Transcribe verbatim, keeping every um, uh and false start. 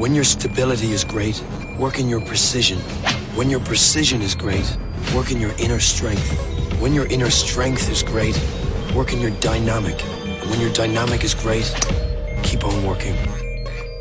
When your stability is great, work in your precision. When your precision is great, work in your inner strength. When your inner strength is great, work in your dynamic. And when your dynamic is great, keep on working.